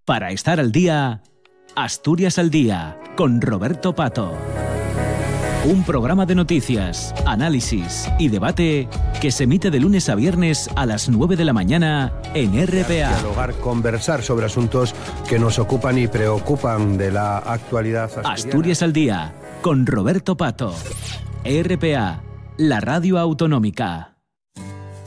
Para estar al día, Asturias al Día, con Roberto Pato. Un programa de noticias, análisis y debate que se emite de lunes a viernes a las 9 de la mañana en RPA. Dialogar, conversar sobre asuntos que nos ocupan y preocupan de la actualidad asturiana. Asturias al Día, con Roberto Pato. RPA, la radio autonómica.